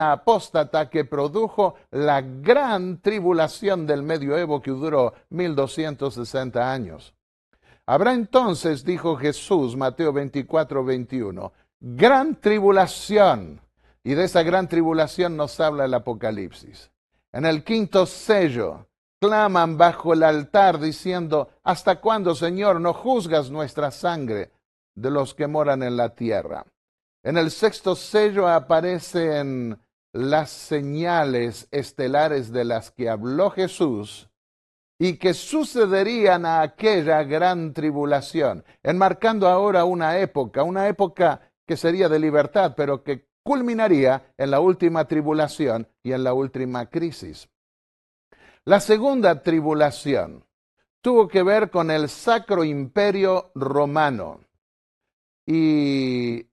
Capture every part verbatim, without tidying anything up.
apóstata que produjo la gran tribulación del medioevo que duró mil doscientos sesenta años. Habrá entonces, dijo Jesús, Mateo veinticuatro, veintiuno, gran tribulación. Y de esa gran tribulación nos habla el Apocalipsis. En el quinto sello, claman bajo el altar diciendo, ¿hasta cuándo, Señor, no juzgas nuestra sangre de los que moran en la tierra? En el sexto sello aparecen las señales estelares de las que habló Jesús y que sucederían a aquella gran tribulación, enmarcando ahora una época, una época que sería de libertad, pero que culminaría en la última tribulación y en la última crisis. La segunda tribulación tuvo que ver con el Sacro Imperio Romano. Y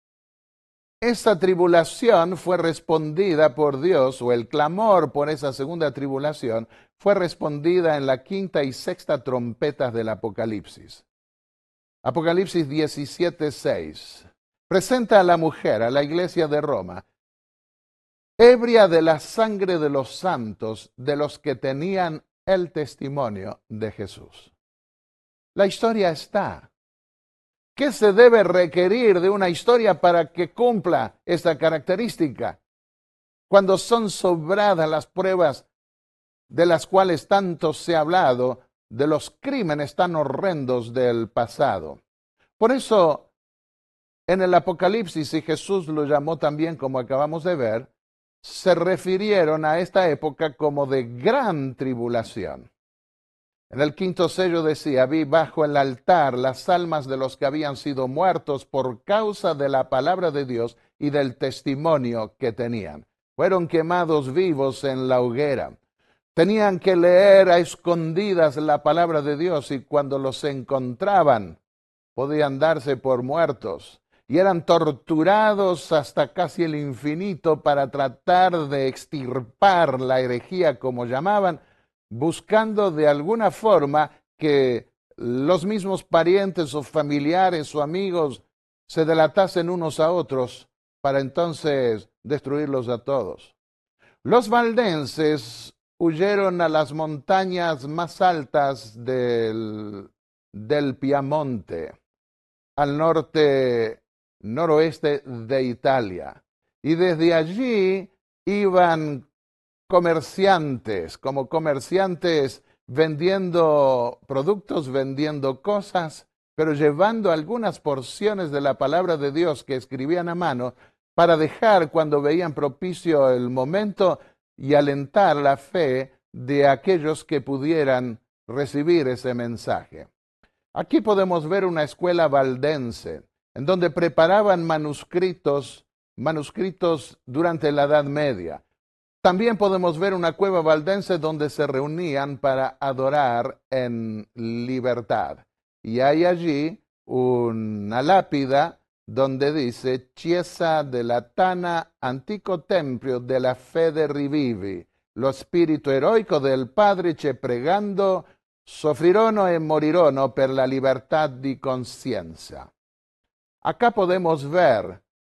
esa tribulación fue respondida por Dios, o el clamor por esa segunda tribulación fue respondida en la quinta y sexta trompetas del Apocalipsis. Apocalipsis diecisiete, seis. Presenta a la mujer, a la iglesia de Roma, ebria de la sangre de los santos, de los que tenían el testimonio de Jesús. La historia está. ¿Qué se debe requerir de una historia para que cumpla esta característica? Cuando son sobradas las pruebas de las cuales tanto se ha hablado, de los crímenes tan horrendos del pasado. Por eso, en el Apocalipsis, y Jesús lo llamó también como acabamos de ver, se refirieron a esta época como de gran tribulación. En el quinto sello decía, vi bajo el altar las almas de los que habían sido muertos por causa de la palabra de Dios y del testimonio que tenían. Fueron quemados vivos en la hoguera. Tenían que leer a escondidas la palabra de Dios y cuando los encontraban podían darse por muertos. Y eran torturados hasta casi el infinito para tratar de extirpar la herejía, como llamaban, buscando de alguna forma que los mismos parientes o familiares o amigos se delatasen unos a otros para entonces destruirlos a todos. Los valdenses huyeron a las montañas más altas del, del Piamonte, al norte noroeste de Italia, y desde allí iban comerciantes, como comerciantes vendiendo productos, vendiendo cosas, pero llevando algunas porciones de la palabra de Dios que escribían a mano para dejar cuando veían propicio el momento y alentar la fe de aquellos que pudieran recibir ese mensaje. Aquí podemos ver una escuela valdense, en donde preparaban manuscritos, manuscritos durante la Edad Media. También podemos ver una cueva valdense donde se reunían para adorar en libertad. Y hay allí una lápida donde dice Chiesa della Tana Antico Tempio della Fede Rivivi, lo spirito eroico del Padre che pregando soffrirono e morirono per la libertà di conciencia. Acá podemos ver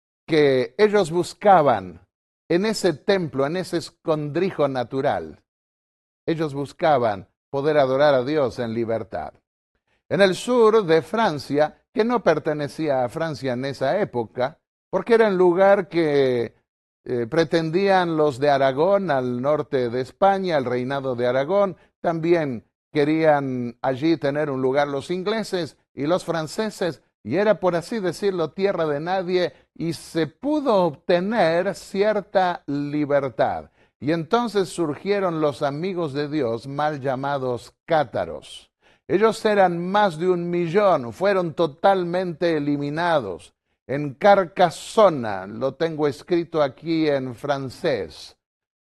que ellos buscaban en ese templo, en ese escondrijo natural, ellos buscaban poder adorar a Dios en libertad. En el sur de Francia, que no pertenecía a Francia en esa época, porque era el lugar que eh, pretendían los de Aragón, al norte de España, el reinado de Aragón, también querían allí tener un lugar los ingleses y los franceses, y era, por así decirlo, tierra de nadie, y se pudo obtener cierta libertad. Y entonces surgieron los amigos de Dios, mal llamados cátaros. Ellos eran más de un millón, fueron totalmente eliminados. En Carcassona, lo tengo escrito aquí en francés,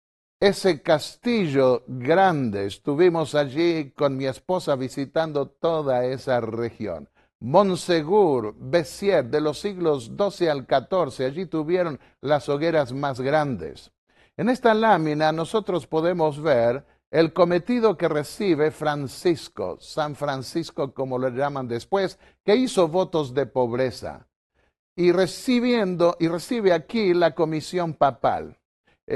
ese castillo grande, estuvimos allí con mi esposa visitando toda esa región. Montsegur, Bessières, de los siglos doce al catorce, allí tuvieron las hogueras más grandes. En esta lámina nosotros podemos ver el cometido que recibe Francisco, San Francisco como lo llaman después, que hizo votos de pobreza y recibiendo y recibe aquí la comisión papal.